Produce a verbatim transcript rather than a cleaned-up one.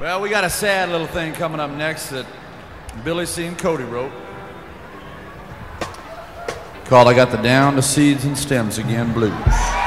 Well, we got a sad little thing coming up next that Billy C. and Cody wrote, called I Got the Down to Seeds and Stems Again Blues.